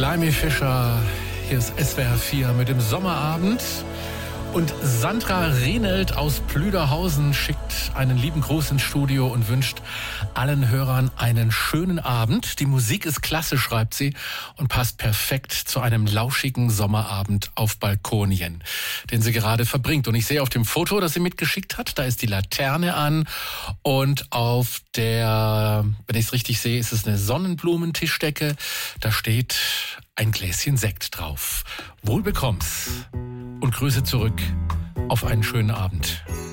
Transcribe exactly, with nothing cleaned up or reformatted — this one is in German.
Climie Fischer, hier ist S W R vier mit dem Sommerabend. Und Sandra Rehnelt aus Plüderhausen schickt einen lieben Gruß ins Studio und wünscht allen Hörern einen schönen Abend. Die Musik ist klasse, schreibt sie, und passt perfekt zu einem lauschigen Sommerabend auf Balkonien, den sie gerade verbringt. Und ich sehe auf dem Foto, das sie mitgeschickt hat, da ist die Laterne an und auf der, wenn ich es richtig sehe, ist es eine Sonnenblumentischdecke. Da steht ein Gläschen Sekt drauf. Wohl bekomm's. Und Grüße zurück auf einen schönen Abend.